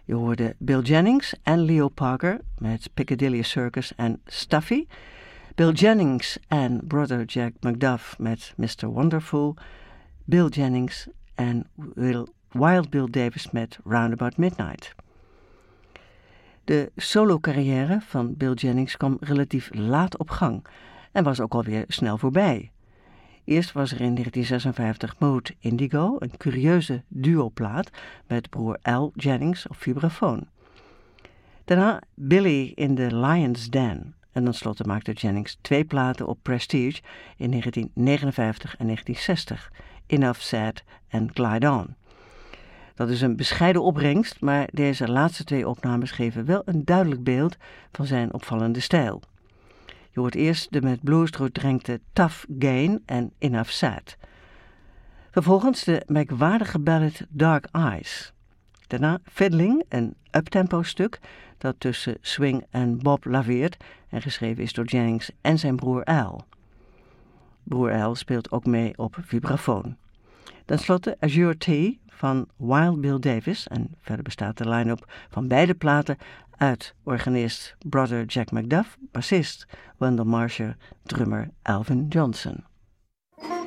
Je hoorde Bill Jennings en Leo Parker met Piccadilly Circus en Stuffy. Bill Jennings en Brother Jack McDuff met Mr. Wonderful. Bill Jennings en Wild Bill Davis met Roundabout Midnight. De solo-carrière van Bill Jennings kwam relatief laat op gang en was ook alweer snel voorbij. Eerst was er in 1956 Mode Indigo, een curieuze duoplaat met broer Al Jennings op vibrafoon. Daarna Billy in the Lion's Den en tenslotte maakte Jennings 2 platen op Prestige in 1959 en 1960, Enough Said en Glide On. Dat is een bescheiden opbrengst, maar deze laatste 2 opnames geven wel een duidelijk beeld van zijn opvallende stijl. Je hoort eerst de met blues doordrenkte Tough Gain en Enough Said. Vervolgens de merkwaardige ballad Dark Eyes. Daarna Fiddling, een uptempo stuk dat tussen swing en bop laveert en geschreven is door Jennings en zijn broer Al. Broer Al speelt ook mee op vibrafoon. Ten slotte Azure Tea van Wild Bill Davis en verder bestaat de line-up van beide platen uit organist Brother Jack McDuff, bassist Wendell Marsher, drummer Alvin Johnson.